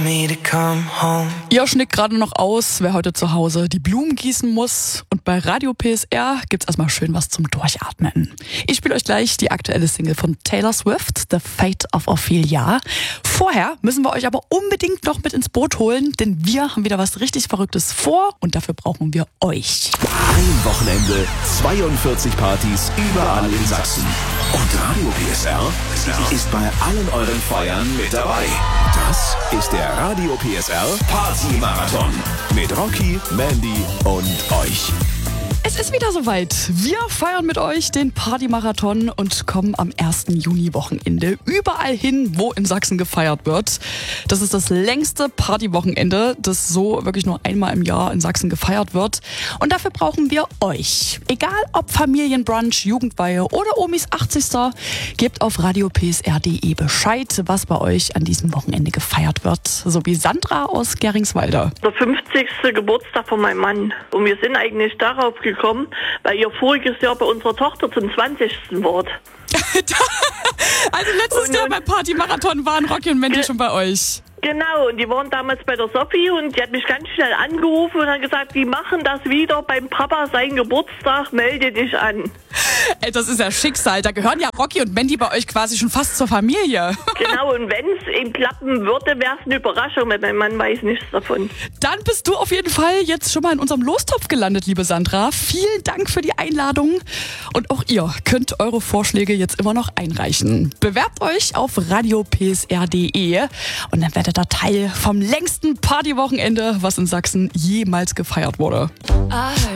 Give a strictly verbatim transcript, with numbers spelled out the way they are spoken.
Ihr schnickt gerade noch aus, wer heute zu Hause die Blumen gießen muss. Und bei Radio P S R gibt's erstmal schön was zum Durchatmen. Ich spiele euch gleich die aktuelle Single von Taylor Swift, The Fate of Ophelia. Vorher müssen wir euch aber unbedingt noch mit ins Boot holen, denn wir haben wieder was richtig Verrücktes vor und dafür brauchen wir euch. Ein Wochenende, zweiundvierzig Partys überall in Sachsen. Und Radio P S R ist bei allen euren Feiern mit dabei. Das ist der Radio P S R Party Marathon mit Rocky, Mandy und euch. Es ist wieder soweit. Wir feiern mit euch den Party-Marathon und kommen am ersten Juni-Wochenende überall hin, wo in Sachsen gefeiert wird. Das ist das längste Party-Wochenende, das so wirklich nur einmal im Jahr in Sachsen gefeiert wird. Und dafür brauchen wir euch. Egal ob Familienbrunch, Jugendweihe oder Omis achtzigster Gebt auf radio p s r punkt d e Bescheid, was bei euch an diesem Wochenende gefeiert wird. So wie Sandra aus Geringswalde. Der fünfzigste Geburtstag von meinem Mann. Und wir sind eigentlich darauf gekommen, weil ihr voriges Jahr bei unserer Tochter zum zwanzigsten wart. Also letztes und, Jahr beim Party-Marathon waren Rocky und Mandy schon bei euch. Genau, und die waren damals bei der Sophie und die hat mich ganz schnell angerufen und hat gesagt, die machen das wieder beim Papa seinen Geburtstag, melde dich an. Ey, das ist ja Schicksal, da gehören ja Rocky und Mandy bei euch quasi schon fast zur Familie. Genau, und wenn es ihm klappen würde, wäre es eine Überraschung, weil mein Mann weiß nichts davon. Dann bist du auf jeden Fall jetzt schon mal in unserem Lostopf gelandet, liebe Sandra. Vielen Dank für die Einladung und auch ihr könnt eure Vorschläge jetzt immer noch einreichen. Bewerbt euch auf radio p s r punkt d e und dann werdet ihr Teil vom längsten Partywochenende, was in Sachsen jemals gefeiert wurde. Ah.